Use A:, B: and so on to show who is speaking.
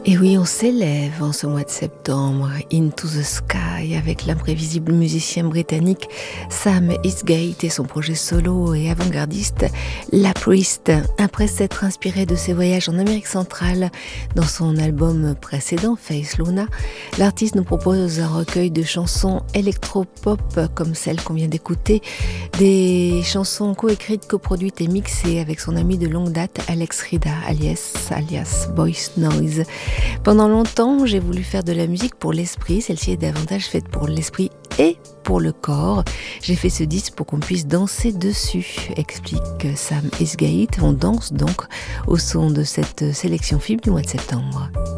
A: Et oui, on s'élève en ce mois de septembre, Into the Sky, avec l'imprévisible musicien britannique Sam Eastgate et son projet solo et avant-gardiste La Priest. Après s'être inspiré de ses voyages en Amérique centrale dans son album précédent, Face Luna, l'artiste nous propose un recueil de chansons électro-pop comme celle qu'on vient d'écouter, des chansons coécrites, coproduites et mixées avec son ami de longue date Alex Rida, alias Voice Noise. Pendant longtemps, j'ai voulu faire de la musique pour l'esprit. Celle-ci est davantage faite pour l'esprit et pour le corps. J'ai fait ce disque pour qu'on puisse danser dessus, explique Sam Eastgate. On danse donc au son de cette sélection film du mois de septembre.